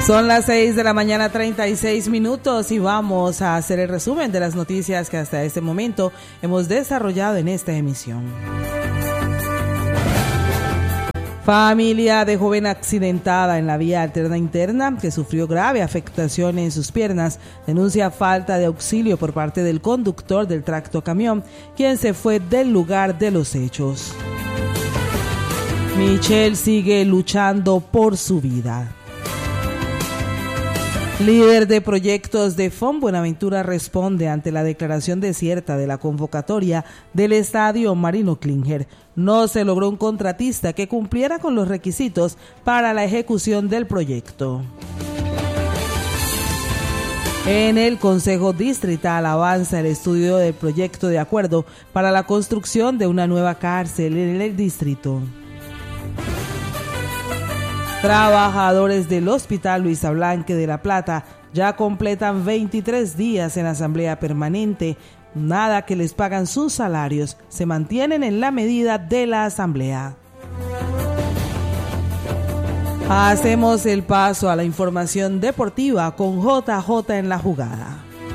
Son las 6:36 a.m. y vamos a hacer el resumen de las noticias que hasta este momento hemos desarrollado en esta emisión. Familia de joven accidentada en la vía alterna interna que sufrió grave afectación en sus piernas denuncia falta de auxilio por parte del conductor del tractocamión, quien se fue del lugar de los hechos. Michelle sigue luchando por su vida. Líder de proyectos de FOM Buenaventura responde ante la declaración desierta de la convocatoria del Estadio Marino Klinger. No se logró un contratista que cumpliera con los requisitos para la ejecución del proyecto. En el Consejo Distrital avanza el estudio del proyecto de acuerdo para la construcción de una nueva cárcel en el distrito. Trabajadores del Hospital Luisa Blanque de La Plata ya completan 23 días en asamblea permanente. Nada que les pagan sus salarios, se mantienen en la medida de la asamblea. Hacemos el paso a la información deportiva con JJ en la jugada.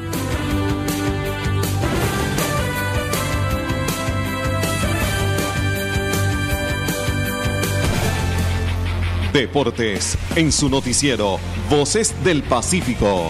Deportes, en su noticiero Voces del Pacífico.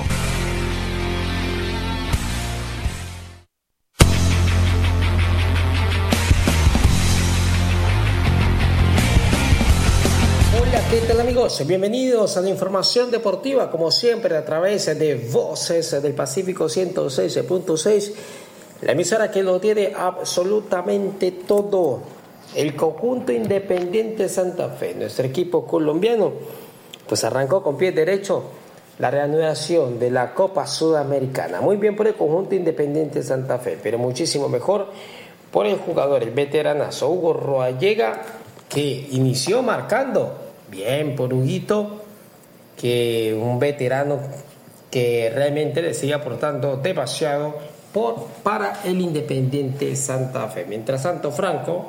Hola, ¿qué tal amigos? Bienvenidos a la información deportiva, como siempre a través de Voces del Pacífico 106.6, la emisora que lo tiene absolutamente todo. El conjunto Independiente Santa Fe, nuestro equipo colombiano, pues arrancó con pie derecho la reanudación de la Copa Sudamericana. Muy bien por el conjunto Independiente Santa Fe, pero muchísimo mejor por el jugador, el veteranazo Hugo Roallega, que inició marcando. Bien por Huguito, que un veterano que realmente le sigue aportando demasiado para el Independiente Santa Fe. Mientras tanto, Franco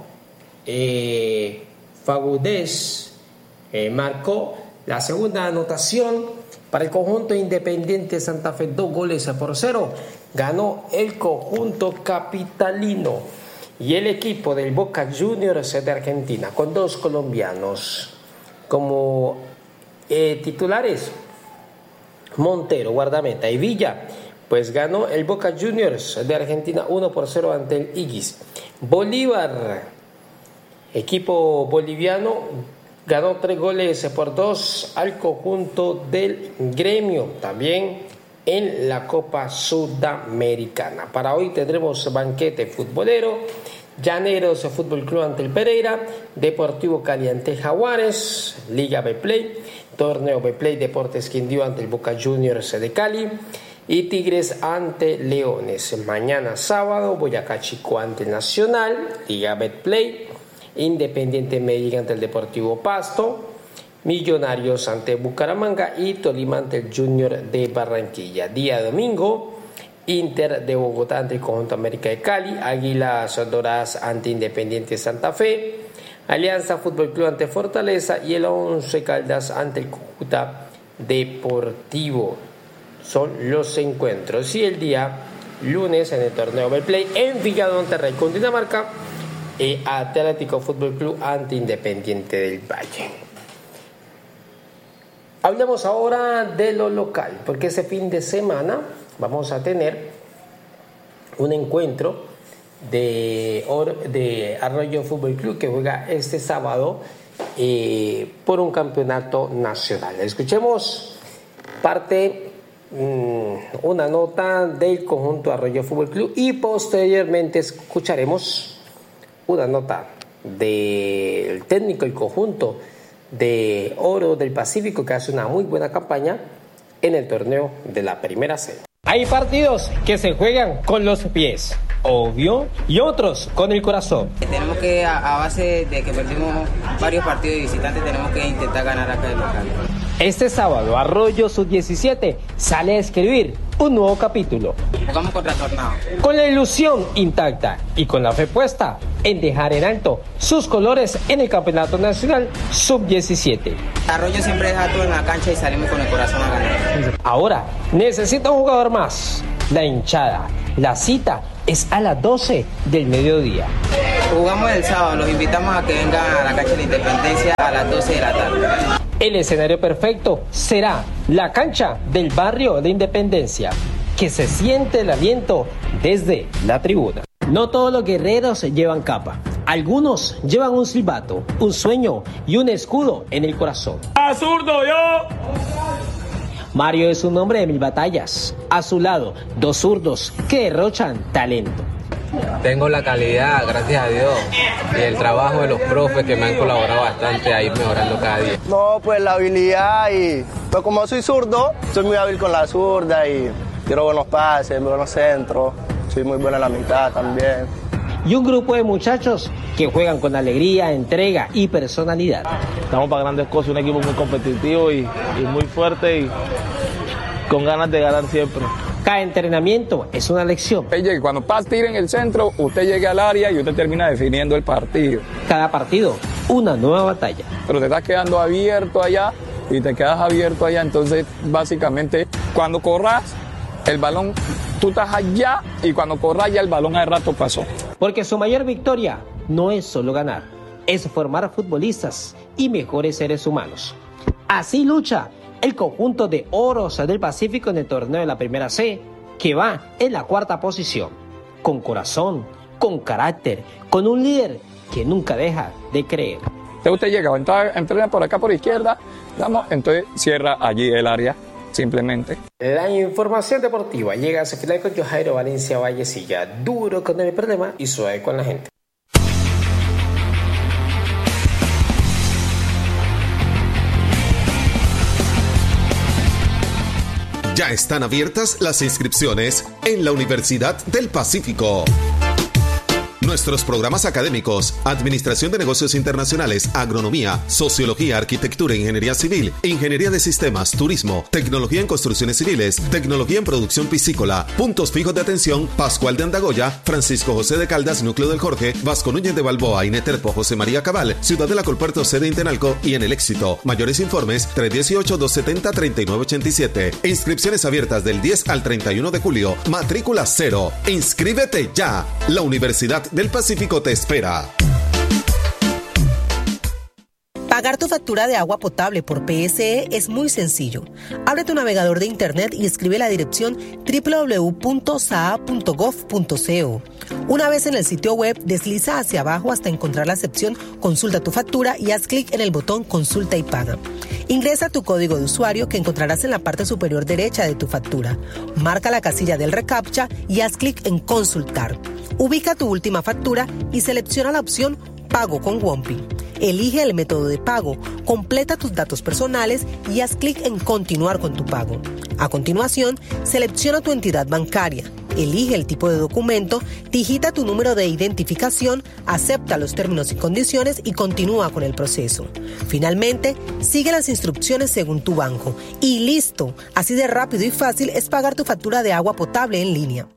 Fagudez marcó la segunda anotación para el conjunto Independiente Santa Fe, 2-0. Ganó el conjunto capitalino y el equipo del Boca Juniors de Argentina, con dos colombianos como titulares, Montero, guardameta, y Villa. Pues ganó el Boca Juniors de Argentina 1-0 ante el Iquis. Bolívar, equipo boliviano, ganó 3-2 al conjunto del Gremio, también en la Copa Sudamericana. Para hoy tendremos banquete futbolero: Llaneros Fútbol Club ante el Pereira, Deportivo Cali ante Jaguares, Liga Betplay, Torneo Betplay Deportes Quindío ante el Boca Juniors de Cali y Tigres ante Leones. Mañana sábado, Boyacá Chico ante Nacional, Liga Betplay, Independiente Medellín ante el Deportivo Pasto, Millonarios ante Bucaramanga y Tolima ante el Junior de Barranquilla. Día domingo, Inter de Bogotá ante el conjunto América de Cali, Águilas Doradas ante Independiente Santa Fe, Alianza Fútbol Club ante Fortaleza y el Once Caldas ante el Cúcuta Deportivo. Son los encuentros. Y el día lunes en el torneo Betplay en Villa Monterrey con Dinamarca, Atlético Fútbol Club ante Independiente del Valle. Hablemos ahora de lo local, porque ese fin de semana vamos a tener un encuentro de Arroyo Fútbol Club que juega este sábado por un campeonato nacional. Escuchemos una nota del conjunto Arroyo Fútbol Club y posteriormente escucharemos una nota del técnico del conjunto de Oro del Pacífico, que hace una muy buena campaña en el torneo de la Primera C. Hay partidos que se juegan con los pies, obvio, y otros con el corazón. Tenemos que, a base de que perdimos varios partidos de visitantes, tenemos que intentar ganar acá el local. Este sábado, Arroyo Sub-17 sale a escribir un nuevo capítulo. Jugamos contra Tornado. Con la ilusión intacta y con la fe puesta en dejar en alto sus colores en el Campeonato Nacional Sub-17. Arroyo siempre deja todo en la cancha y salimos con el corazón a ganar. Ahora necesita un jugador más, la hinchada. La cita es a las 12 del mediodía. Jugamos el sábado, los invitamos a que vengan a la cancha de la Independencia a las 12 de la tarde. El escenario perfecto será la cancha del barrio de Independencia, que se siente el aliento desde la tribuna. No todos los guerreros llevan capa. Algunos llevan un silbato, un sueño y un escudo en el corazón. ¡A zurdo yo! Mario es un hombre de 1000 batallas. A su lado, 2 zurdos que derrochan talento. Tengo la calidad, gracias a Dios, y el trabajo de los profes que me han colaborado bastante a ir mejorando cada día. No, pues la habilidad y pues como soy zurdo, soy muy hábil con la zurda y tiro buenos pases, buenos centros, soy muy bueno en la mitad también. Y un grupo de muchachos que juegan con alegría, entrega y personalidad. Estamos para grandes cosas, un equipo muy competitivo y muy fuerte y con ganas de ganar siempre. Cada entrenamiento es una lección. Cuando tire en el centro, usted llegue al área y usted termina definiendo el partido. Cada partido, una nueva batalla. Pero te estás quedando abierto allá y te quedas abierto allá, entonces básicamente cuando corras, el balón, tú estás allá y cuando corras ya el balón al rato pasó. Porque su mayor victoria no es solo ganar, es formar futbolistas y mejores seres humanos. Así lucha el conjunto de Oros del Pacífico en el torneo de la Primera C, que va en la 4ª posición, con corazón, con carácter, con un líder que nunca deja de creer. Entonces usted llega, entrena por acá por izquierda, entonces cierra allí el área, simplemente. La información deportiva llega a su final con Jairo Valencia Vallecilla, duro con el problema y suave con la gente. Ya están abiertas las inscripciones en la Universidad del Pacífico. Nuestros programas académicos: Administración de Negocios Internacionales, Agronomía, Sociología, Arquitectura, Ingeniería Civil, Ingeniería de Sistemas, Turismo, Tecnología en Construcciones Civiles, Tecnología en Producción Piscícola. Puntos fijos de atención: Pascual de Andagoya, Francisco José de Caldas, Núcleo del Jorge, Vasco Núñez de Balboa, Ineterpo, José María Cabal, Ciudad de la Colpuerto, sede Intenalco y en El Éxito. Mayores informes: 318-270-3987. Inscripciones abiertas del 10 al 31 de julio. Matrícula 0. Inscríbete ya. La Universidad del Pacífico te espera. Pagar tu factura de agua potable por PSE es muy sencillo. Abre tu navegador de internet y escribe la dirección www.saa.gov.co. Una vez en el sitio web, desliza hacia abajo hasta encontrar la sección Consulta tu factura y haz clic en el botón Consulta y paga. Ingresa tu código de usuario que encontrarás en la parte superior derecha de tu factura. Marca la casilla del reCAPTCHA y haz clic en Consultar. Ubica tu última factura y selecciona la opción Pago con WOMPI. Elige el método de pago, completa tus datos personales y haz clic en Continuar con tu pago. A continuación, selecciona tu entidad bancaria, elige el tipo de documento, digita tu número de identificación, acepta los términos y condiciones y continúa con el proceso. Finalmente, sigue las instrucciones según tu banco. Y listo, así de rápido y fácil es pagar tu factura de agua potable en línea.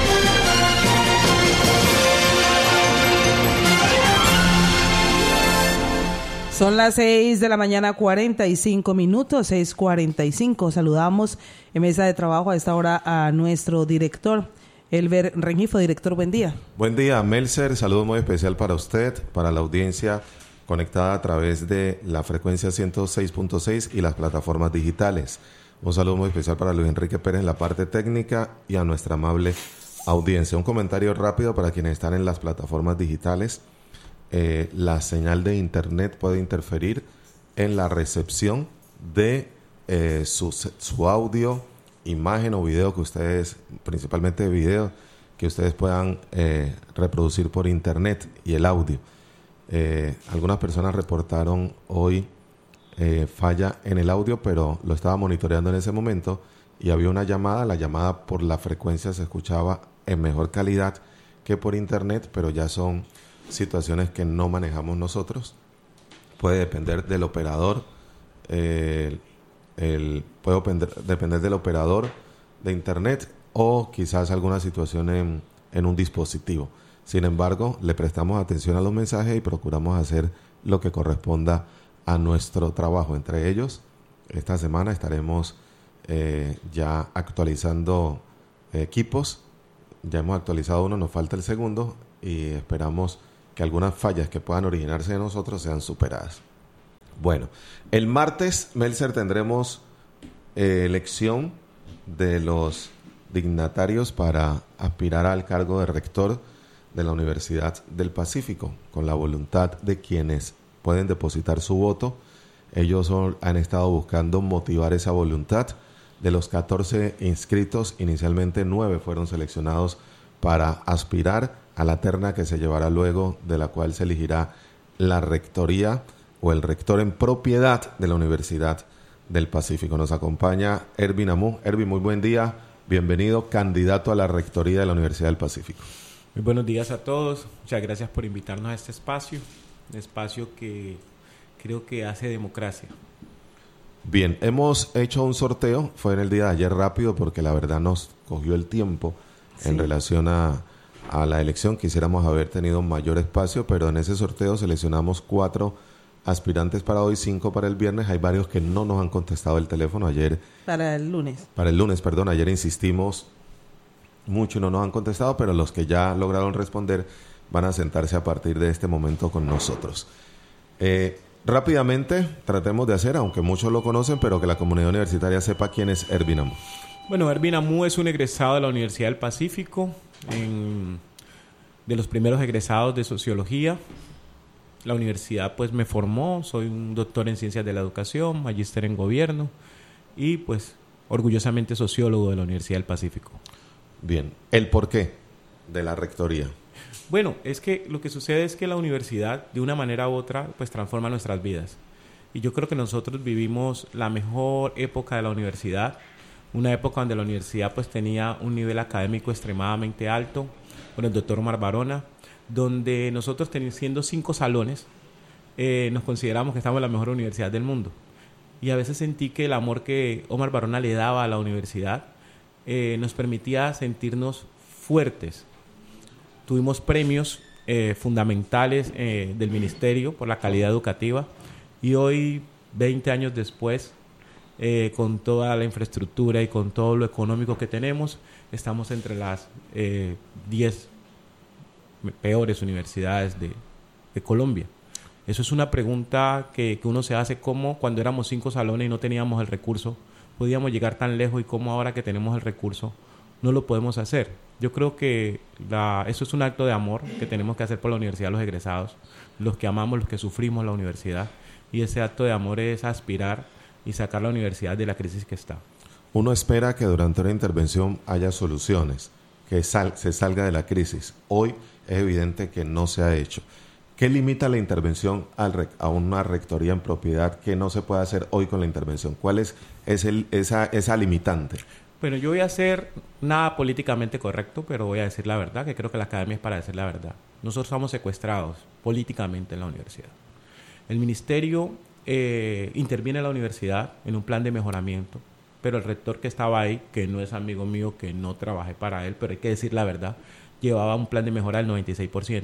Son las 6 de la mañana, 45 minutos, 6:45. Saludamos en mesa de trabajo a esta hora a nuestro director, Elber Rengifo. Director, buen día. Buen día, Melser. Saludo muy especial para usted, para la audiencia conectada a través de la frecuencia 106.6 y las plataformas digitales. Un saludo muy especial para Luis Enrique Pérez en la parte técnica y a nuestra amable audiencia. Un comentario rápido para quienes están en las plataformas digitales. La señal de internet puede interferir en la recepción de su audio, imagen o video que ustedes, principalmente video, que ustedes puedan reproducir por internet y el audio. Algunas personas reportaron hoy falla en el audio, pero lo estaba monitoreando en ese momento y había una llamada. La llamada por la frecuencia se escuchaba en mejor calidad que por internet, pero ya son situaciones que no manejamos nosotros. Puede depender del operador, puede depender del operador de internet o quizás alguna situación en un dispositivo. Sin embargo, le prestamos atención a los mensajes y procuramos hacer lo que corresponda a nuestro trabajo. Entre ellos, esta semana estaremos ya actualizando equipos. Ya hemos actualizado uno, nos falta el segundo y esperamos que algunas fallas que puedan originarse de nosotros sean superadas. Bueno, el martes, Melzer, tendremos elección de los dignatarios para aspirar al cargo de rector de la Universidad del Pacífico, con la voluntad de quienes pueden depositar su voto. Ellos han estado buscando motivar esa voluntad. De los 14 inscritos, inicialmente 9 fueron seleccionados para aspirar a la terna que se llevará luego, de la cual se elegirá la rectoría o el rector en propiedad de la Universidad del Pacífico. Nos acompaña Ervin Amú. Ervin, muy buen día. Bienvenido, candidato a la rectoría de la Universidad del Pacífico. Muy buenos días a todos. Muchas gracias por invitarnos a este espacio. Un espacio que creo que hace democracia. Bien, hemos hecho un sorteo. Fue en el día de ayer rápido porque la verdad nos cogió el tiempo en relación a la elección. Quisiéramos haber tenido mayor espacio, pero en ese sorteo seleccionamos 4 aspirantes para hoy, 5 para el viernes. Hay varios que no nos han contestado el teléfono. Ayer para el lunes, ayer insistimos mucho y no nos han contestado, pero los que ya lograron responder van a sentarse a partir de este momento con nosotros. Rápidamente tratemos de hacer, aunque muchos lo conocen, pero que la comunidad universitaria sepa quién es Ervin Amú. Bueno, Ervin Amú es un egresado de la Universidad del Pacífico, de los primeros egresados de Sociología. La universidad pues me formó, soy un doctor en Ciencias de la Educación, magíster en Gobierno y pues orgullosamente sociólogo de la Universidad del Pacífico. Bien, ¿el porqué de la rectoría? Bueno, es que lo que sucede es que la universidad, de una manera u otra, pues transforma nuestras vidas. Y yo creo que nosotros vivimos la mejor época de la universidad, una época donde la universidad pues tenía un nivel académico extremadamente alto, con el doctor Omar Barona, donde nosotros siendo 5 salones, nos consideramos que estamos en la mejor universidad del mundo. Y a veces sentí que el amor que Omar Barona le daba a la universidad nos permitía sentirnos fuertes. Tuvimos premios fundamentales del Ministerio por la calidad educativa y hoy, 20 años después, con toda la infraestructura y con todo lo económico que tenemos, estamos entre las 10 peores universidades de Colombia. Eso es una pregunta que uno se hace: cómo cuando éramos 5 salones y no teníamos el recurso podíamos llegar tan lejos, y cómo ahora que tenemos el recurso no lo podemos hacer. Yo creo que eso es un acto de amor que tenemos que hacer por la universidad los egresados, los que amamos, los que sufrimos la universidad, y ese acto de amor es aspirar y sacar la universidad de la crisis que está. Uno espera que durante una intervención haya soluciones, que se salga de la crisis. Hoy es evidente que no se ha hecho. ¿Qué limita la intervención a una rectoría en propiedad que no se puede hacer hoy con la intervención? ¿Cuál es esa limitante? Bueno, yo voy a hacer nada políticamente correcto, pero voy a decir la verdad, que creo que la academia es para decir la verdad. Nosotros estamos secuestrados políticamente en la universidad. El ministerio interviene en la universidad en un plan de mejoramiento, pero el rector que estaba ahí, que no es amigo mío, que no trabajé para él, pero hay que decir la verdad, llevaba un plan de mejora del 96%.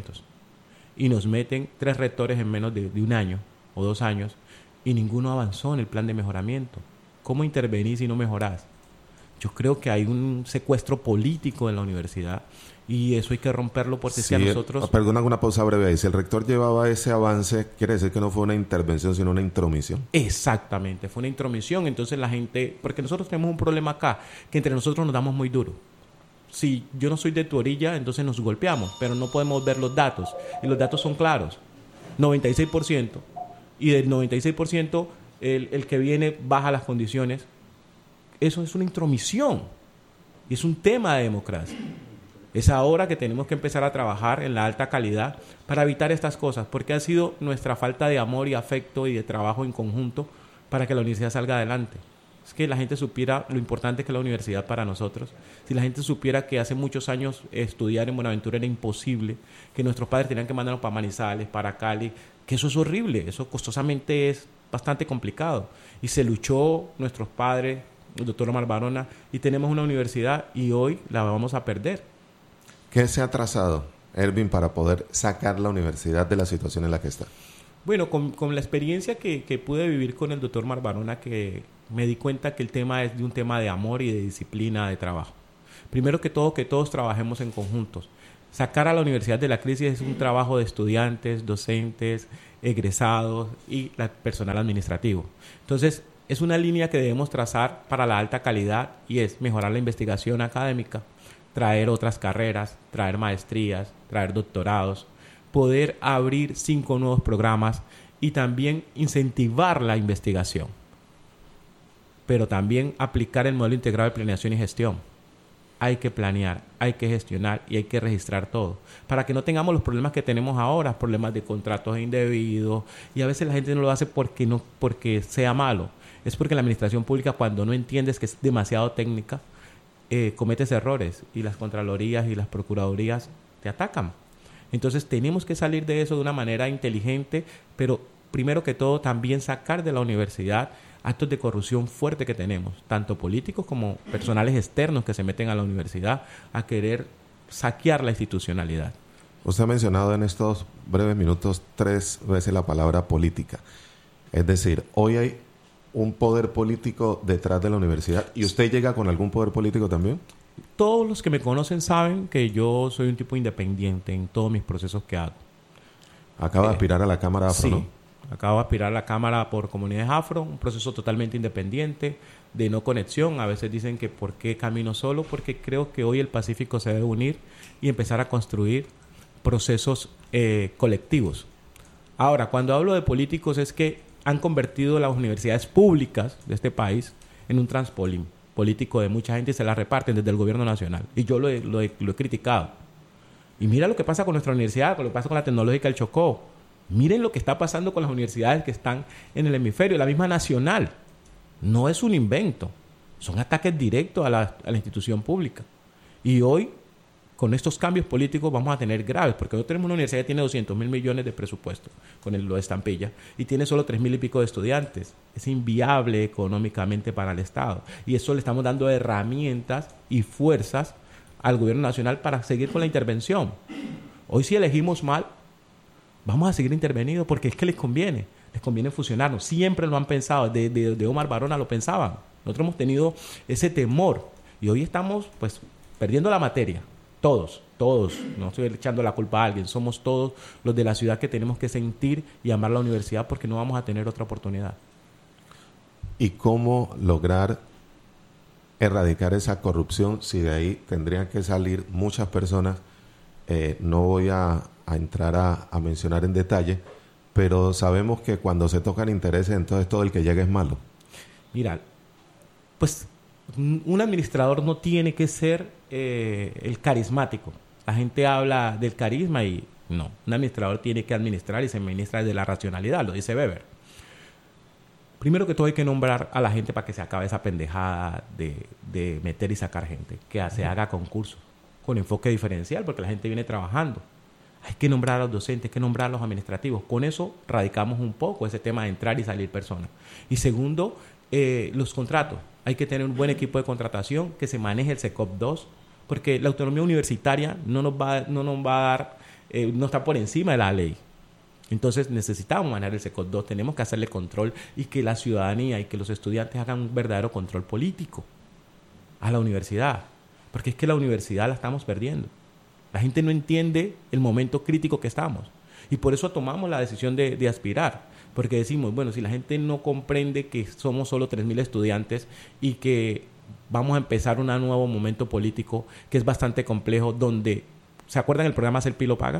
Y nos meten 3 rectores en menos de un año o 2 años y ninguno avanzó en el plan de mejoramiento. ¿Cómo intervenís si no mejorás? Yo creo que hay un secuestro político en la universidad y eso hay que romperlo, porque si a nosotros... Perdona, una pausa breve ahí. Si el rector llevaba ese avance, quiere decir que no fue una intervención, sino una intromisión. Exactamente, fue una intromisión. Entonces la gente... Porque nosotros tenemos un problema acá, que entre nosotros nos damos muy duro. Si yo no soy de tu orilla, entonces nos golpeamos, pero no podemos ver los datos. Y los datos son claros. 96%. Y del 96%, el que viene baja las condiciones. Eso es una intromisión. Y es un tema de democracia. Es ahora que tenemos que empezar a trabajar en la alta calidad para evitar estas cosas, porque ha sido nuestra falta de amor y afecto y de trabajo en conjunto para que la universidad salga adelante. Es que la gente supiera lo importante que es la universidad para nosotros. Si la gente supiera que hace muchos años estudiar en Buenaventura era imposible, que nuestros padres tenían que mandarnos para Manizales, para Cali, que eso es horrible, eso costosamente es bastante complicado. Y se luchó nuestros padres, el doctor Omar Barona, y tenemos una universidad y hoy la vamos a perder. ¿Qué se ha trazado Ervin, para poder sacar la universidad de la situación en la que está? Bueno, con la experiencia que pude vivir con el doctor Marbarona, que me di cuenta que el tema es de un tema de amor y de disciplina de trabajo. Primero que todo, que todos trabajemos en conjuntos. Sacar a la universidad de la crisis es un trabajo de estudiantes, docentes, egresados y el personal administrativo. Entonces, es una línea que debemos trazar para la alta calidad y es mejorar la investigación académica, traer otras carreras, traer maestrías, traer doctorados, poder abrir 5 nuevos programas y también incentivar la investigación, pero también aplicar el modelo integrado de planeación y gestión. Hay que planear, hay que gestionar y hay que registrar todo para que no tengamos los problemas que tenemos ahora, problemas de contratos indebidos, y a veces la gente no lo hace porque sea malo, es porque la administración pública, cuando no entiendes que es demasiado técnica, cometes errores y las contralorías y las procuradurías te atacan. Entonces tenemos que salir de eso de una manera inteligente, pero primero que todo también sacar de la universidad actos de corrupción fuerte que tenemos, tanto políticos como personales externos que se meten a la universidad a querer saquear la institucionalidad. Usted ha mencionado en estos breves minutos 3 veces la palabra política. Es decir, hoy hay un poder político detrás de la universidad. ¿Y usted llega con algún poder político también? Todos los que me conocen saben que yo soy un tipo independiente en todos mis procesos que hago. Acaba de aspirar a la Cámara Afro, sí, ¿no? Acabo de aspirar a la Cámara por Comunidades Afro, un proceso totalmente independiente, de no conexión. A veces dicen que ¿por qué camino solo? Porque creo que hoy el Pacífico se debe unir y empezar a construir procesos colectivos. Ahora, cuando hablo de políticos es que han convertido las universidades públicas de este país en un trampolín político de mucha gente y se las reparten desde el gobierno nacional. Y yo lo he criticado. Y mira lo que pasa con nuestra universidad, lo que pasa con la Tecnológica del Chocó. Miren lo que está pasando con las universidades que están en el hemisferio. La misma nacional. No es un invento. Son ataques directos a la institución pública. Y hoy, con estos cambios políticos, vamos a tener graves. Porque hoy tenemos una universidad que tiene 200.000 millones de presupuesto, con lo de Estampilla, y tiene solo 3.000 y pico de estudiantes. Es inviable económicamente para el Estado. Y eso le estamos dando herramientas y fuerzas al gobierno nacional para seguir con la intervención. Hoy, si elegimos mal, vamos a seguir intervenidos porque es que les conviene fusionarnos. Siempre lo han pensado, de Omar Barona lo pensaban. Nosotros hemos tenido ese temor y hoy estamos pues perdiendo la materia. Todos, no estoy echando la culpa a alguien, somos todos los de la ciudad que tenemos que sentir y amar la universidad porque no vamos a tener otra oportunidad. ¿Y cómo lograr erradicar esa corrupción si de ahí tendrían que salir muchas personas? No voy a entrar a mencionar en detalle, pero sabemos que cuando se tocan intereses, entonces todo el que llega es malo. Mira, pues un administrador no tiene que ser el carismático. La gente habla del carisma y no. Un administrador tiene que administrar y se administra desde la racionalidad, lo dice Weber. Primero que todo hay que nombrar a la gente para que se acabe esa pendejada de meter y sacar gente, que se haga concursos con enfoque diferencial, porque la gente viene trabajando. Hay que nombrar a los docentes, hay que nombrar a los administrativos. Con eso radicamos un poco ese tema de entrar y salir personas. Y segundo, los contratos. Hay que tener un buen equipo de contratación, que se maneje el SECOP 2, porque la autonomía universitaria no nos va a dar, no está por encima de la ley. Entonces necesitamos manejar el SECOP 2, tenemos que hacerle control y que la ciudadanía y que los estudiantes hagan un verdadero control político a la universidad, porque es que la universidad la estamos perdiendo. La gente no entiende el momento crítico que estamos y por eso tomamos la decisión de aspirar, porque decimos, bueno, si la gente no comprende que somos solo 3.000 estudiantes y que vamos a empezar un nuevo momento político que es bastante complejo, donde, ¿se acuerdan el programa Hacer Pilo Paga?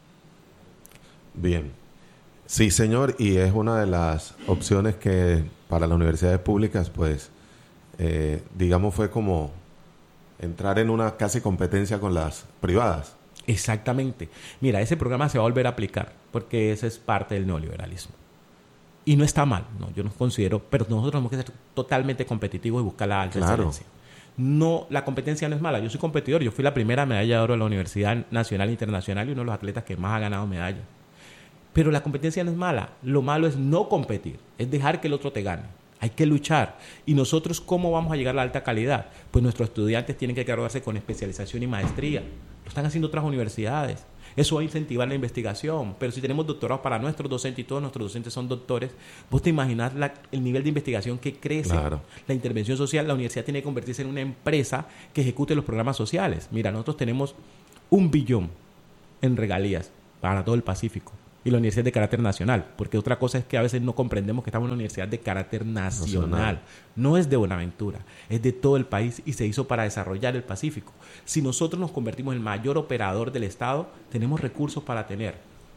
Bien. Sí, señor, y es una de las opciones que para las universidades públicas, pues, digamos, fue como entrar en una casi competencia con las privadas. Exactamente. Mira, ese programa se va a volver a aplicar porque ese es parte del neoliberalismo. Y no está mal, no, yo no considero, pero nosotros tenemos que ser totalmente competitivos y buscar la alta excelencia. No, la competencia no es mala. Yo soy competidor, yo fui la primera medalla de oro de la Universidad Nacional e Internacional y uno de los atletas que más ha ganado medalla. Pero la competencia no es mala. Lo malo es no competir, es dejar que el otro te gane. Hay que luchar. ¿Y nosotros cómo vamos a llegar a la alta calidad? Pues nuestros estudiantes tienen que graduarse con especialización y maestría. Lo están haciendo otras universidades. Eso va a incentivar la investigación. Pero si tenemos doctorados para nuestros docentes y todos nuestros docentes son doctores, vos te imaginás el nivel de investigación que crece. Claro. La intervención social, la universidad tiene que convertirse en una empresa que ejecute los programas sociales. Mira, nosotros tenemos 1 billón en regalías para todo el Pacífico. Y la universidad es de carácter nacional, porque otra cosa es que a veces no comprendemos que estamos en una universidad de carácter nacional. No es de Buenaventura, es de todo el país y se hizo para desarrollar el Pacífico. Si nosotros nos convertimos en el mayor operador del Estado, tenemos recursos para tener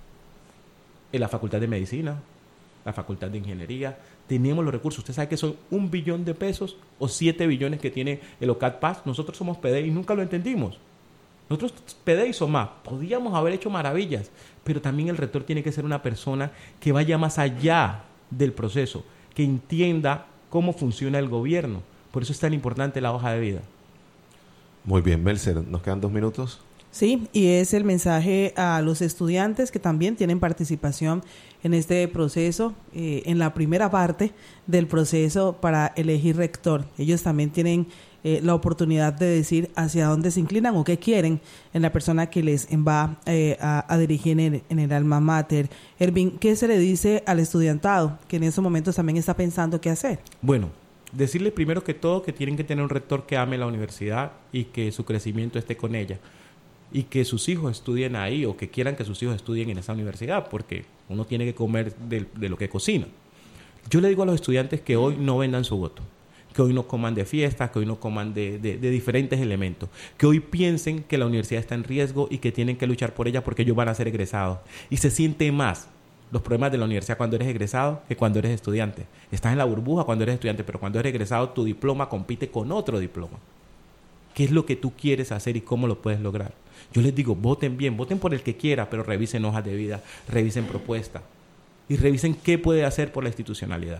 en la Facultad de Medicina, la Facultad de Ingeniería, tenemos los recursos. Usted sabe que son 1 billón de pesos o 7 billones que tiene el OCAD Paz. Nosotros somos PDI y nunca lo entendimos. Nosotros, PDI y SOMA, podíamos haber hecho maravillas, pero también el rector tiene que ser una persona que vaya más allá del proceso, que entienda cómo funciona el gobierno. Por eso es tan importante la hoja de vida. Muy bien, Melser, ¿nos quedan 2 minutos? Sí, y es el mensaje a los estudiantes que también tienen participación en este proceso, en la primera parte del proceso para elegir rector. Ellos también tienen la oportunidad de decir hacia dónde se inclinan o qué quieren en la persona que les va a dirigir en el alma mater. Ervin, ¿qué se le dice al estudiantado que en estos momentos también está pensando qué hacer? Bueno, decirles primero que todo que tienen que tener un rector que ame la universidad y que su crecimiento esté con ella. Y que sus hijos estudien ahí o que quieran que sus hijos estudien en esa universidad, porque uno tiene que comer de lo que cocina. Yo le digo a los estudiantes que hoy no vendan su voto, que hoy no coman de fiestas, que hoy no coman de diferentes elementos, que hoy piensen que la universidad está en riesgo y que tienen que luchar por ella porque ellos van a ser egresados. Y se siente más los problemas de la universidad cuando eres egresado que cuando eres estudiante. Estás en la burbuja cuando eres estudiante, pero cuando eres egresado tu diploma compite con otro diploma. ¿Qué es lo que tú quieres hacer y cómo lo puedes lograr? Yo les digo, voten bien, voten por el que quiera, pero revisen hojas de vida, revisen propuestas y revisen qué puede hacer por la institucionalidad.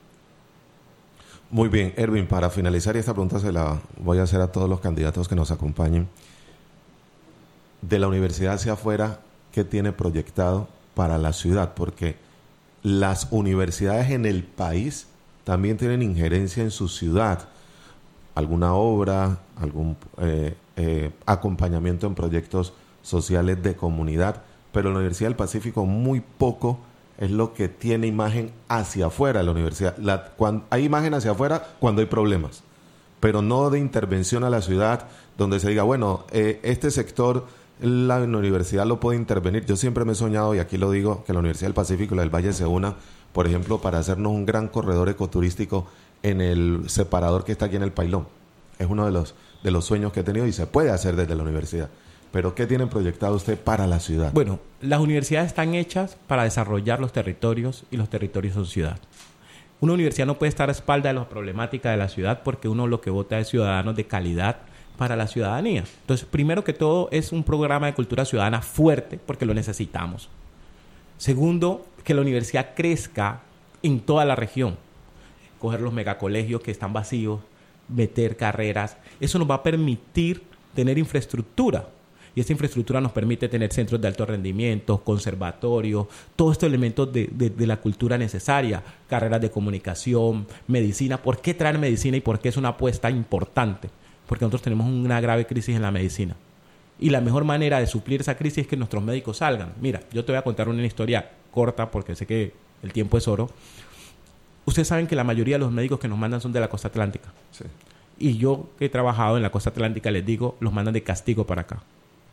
Muy bien, Ervin, para finalizar, y esta pregunta se la voy a hacer a todos los candidatos que nos acompañen. De la universidad hacia afuera, ¿qué tiene proyectado para la ciudad? Porque las universidades en el país también tienen injerencia en su ciudad. Alguna obra, algún acompañamiento en proyectos sociales de comunidad, pero la Universidad del Pacífico muy poco es lo que tiene imagen hacia afuera de la universidad. Hay imagen hacia afuera cuando hay problemas, pero no de intervención a la ciudad donde se diga, bueno, este sector la universidad lo puede intervenir. Yo siempre me he soñado, y aquí lo digo, que la Universidad del Pacífico y la del Valle se unan, por ejemplo, para hacernos un gran corredor ecoturístico en el separador que está aquí en el Pailón. Es uno de los sueños que he tenido y se puede hacer desde la universidad. Pero ¿qué tienen proyectado usted para la ciudad? Bueno, las universidades están hechas para desarrollar los territorios y los territorios son ciudad. Una universidad no puede estar a espalda de las problemáticas de la ciudad porque uno lo que vota es ciudadanos de calidad para la ciudadanía. Entonces, primero que todo, es un programa de cultura ciudadana fuerte porque lo necesitamos. Segundo, que la universidad crezca en toda la región. Coger los megacolegios que están vacíos, meter carreras. Eso nos va a permitir tener infraestructura. Y esta infraestructura nos permite tener centros de alto rendimiento, conservatorios, todos estos elementos de la cultura necesaria, carreras de comunicación, medicina. ¿Por qué traer medicina y por qué es una apuesta importante? Porque nosotros tenemos una grave crisis en la medicina. Y la mejor manera de suplir esa crisis es que nuestros médicos salgan. Mira, yo te voy a contar una historia corta porque sé que el tiempo es oro. Ustedes saben que la mayoría de los médicos que nos mandan son de la costa atlántica. Sí. Y yo que he trabajado en la costa atlántica les digo, los mandan de castigo para acá.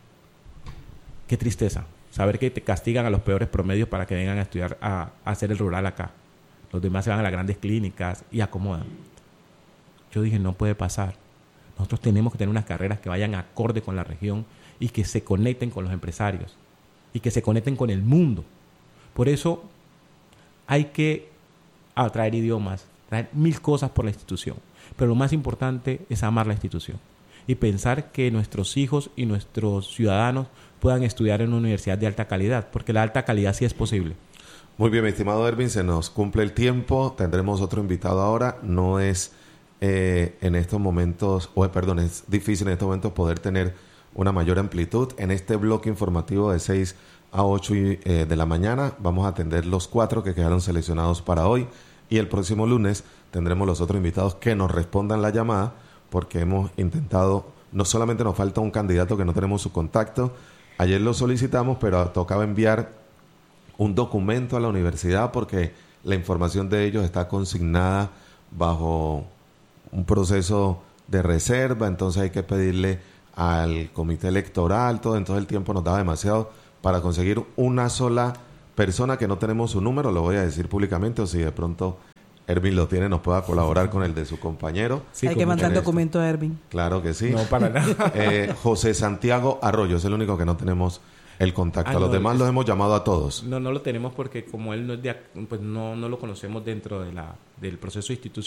Qué tristeza saber que te castigan a los peores promedios para que vengan a estudiar, a hacer el rural acá. Los demás se van a las grandes clínicas y acomodan. Yo dije, no puede pasar. Nosotros tenemos que tener unas carreras que vayan acorde con la región y que se conecten con los empresarios y que se conecten con el mundo. Por eso hay que atraer idiomas, traer 1000 cosas por la institución. Pero lo más importante es amar la institución y pensar que nuestros hijos y nuestros ciudadanos puedan estudiar en una universidad de alta calidad, porque la alta calidad sí es posible. Muy bien, mi estimado Ervin, se nos cumple el tiempo. Tendremos otro invitado ahora. No es en estos momentos, es difícil en estos momentos poder tener una mayor amplitud. En este bloque informativo de 6 a 8 de la mañana vamos a atender los 4 que quedaron seleccionados para hoy, y el próximo lunes tendremos los otros invitados que nos respondan la llamada, porque hemos intentado, no solamente nos falta un candidato que no tenemos su contacto, Ayer lo solicitamos, pero tocaba enviar un documento a la universidad porque la información de ellos está consignada bajo un proceso de reserva, entonces hay que pedirle al comité electoral, todo, entonces el tiempo nos daba demasiado para conseguir una sola persona que no tenemos su número, lo voy a decir públicamente, o si de pronto Ervin lo tiene, nos pueda colaborar con el de su compañero. Sí, hay que mandar documento a Ervin. Claro que sí. No, para nada. José Santiago Arroyo es el único que no tenemos el contacto. A los demás los hemos llamado a todos. No lo tenemos porque como él no es pues no lo conocemos dentro del proceso institucional.